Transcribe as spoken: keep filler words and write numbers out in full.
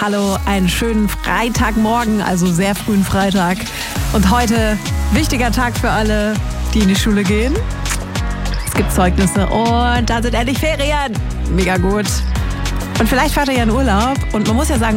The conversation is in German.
hallo, einen schönen Freitagmorgen, also sehr frühen Freitag. Und heute wichtiger Tag für alle, die in die Schule gehen. Es gibt Zeugnisse und da sind endlich Ferien. Mega gut. Und vielleicht fahrt ihr ja in Urlaub und man muss ja sagen,